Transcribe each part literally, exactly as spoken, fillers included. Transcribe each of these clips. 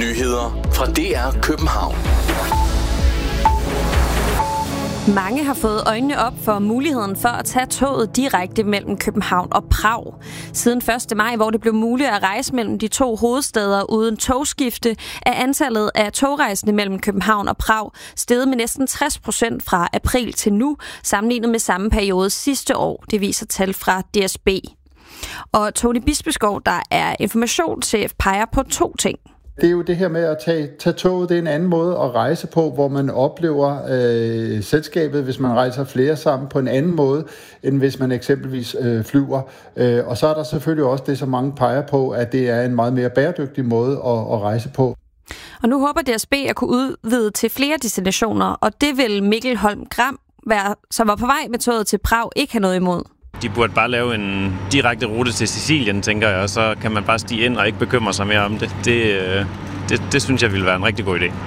Nyheder fra D R København. Mange har fået øjnene op for muligheden for at tage toget direkte mellem København og Prag. Siden første maj, hvor det blev muligt at rejse mellem de to hovedstæder uden togskifte, er antallet af togrejsende mellem København og Prag steget med næsten tres procent fra april til nu, sammenlignet med samme periode sidste år. Det viser tal fra D S B. Og Tony Bispeskov, der er informationschef, peger på to ting. Det er jo det her med at tage, tage toget. Det er en anden måde at rejse på, hvor man oplever øh, selskabet, hvis man rejser flere sammen, på en anden måde, end hvis man eksempelvis øh, flyver. Øh, og så er der selvfølgelig også det, som mange peger på, at det er en meget mere bæredygtig måde at, at rejse på. Og nu håber D S B at kunne udvide til flere destinationer, og det vil Mikkel Holm Gram, som var på vej med toget til Prag, ikke have noget imod. De burde bare lave en direkte rute til Sicilien, tænker jeg, og så kan man bare stige ind og ikke bekymre sig mere om det. Det, det, det synes jeg ville være en rigtig god idé.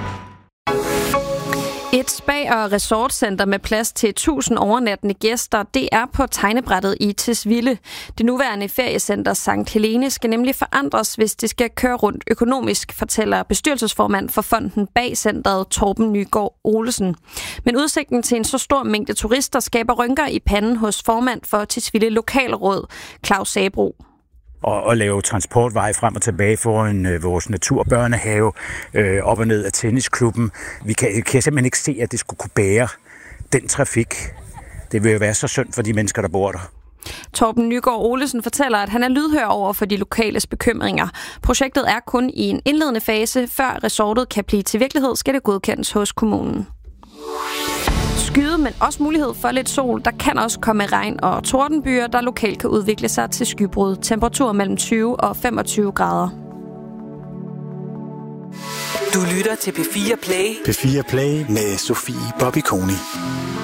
Et spa- og resortcenter med plads til tusind overnattende gæster, det er på tegnebrættet i Tisvilde. Det nuværende feriecenter Sankt Helene skal nemlig forandres, hvis det skal køre rundt økonomisk, fortæller bestyrelsesformand for fonden bag centret, Torben Nygaard Olesen. Men udsigten til en så stor mængde turister skaber rynker i panden hos formand for Tisvilde Lokalråd, Claus Sabro. Og, og lave transportveje frem og tilbage foran øh, vores naturbørnehave, øh, op og ned af tennisklubben. Vi kan, kan simpelthen ikke se, at det skulle kunne bære den trafik. Det vil jo være så synd for de mennesker, der bor der. Torben Nygaard Olesen fortæller, at han er lydhør over for de lokales bekymringer. Projektet er kun i en indledende fase. Før resortet kan blive til virkelighed, skal det godkendes hos kommunen. Skyde, men også mulighed for lidt sol. Der kan også komme regn og tordenbyer, der lokalt kan udvikle sig til skybrud. Temperatur mellem tyve og femogtyve grader. Du lytter til P fire Play. P fire Play med Sofie Bobby Koni.